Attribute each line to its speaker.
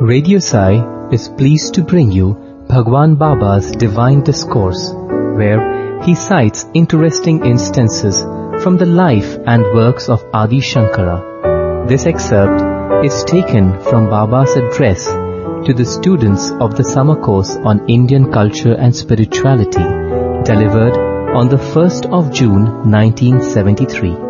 Speaker 1: Radio Sai is pleased to bring you Bhagwan Baba's Divine Discourse, where he cites interesting instances from the life and works of Adi Shankara. This excerpt is taken from Baba's address to the students of the summer course on Indian culture and spirituality, delivered on the 1st of June 1973.